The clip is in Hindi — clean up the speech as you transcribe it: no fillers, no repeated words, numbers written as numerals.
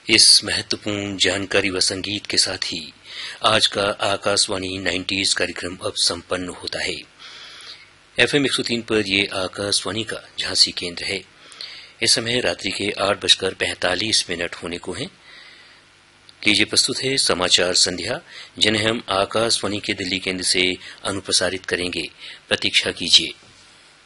इस महत्वपूर्ण जानकारी व संगीत के साथ ही आज का आकाशवाणी 90s कार्यक्रम अब संपन्न होता है। FM 103 पर ये आकाशवाणी का झांसी केंद्र है। इस समय रात्रि के 8:45 होने को हैं। लीजिए प्रस्तुत है समाचार संध्या, जिन्हें हम आकाशवाणी के दिल्ली केंद्र से अनुप्रसारित करेंगे। प्रतीक्षा कीजिए।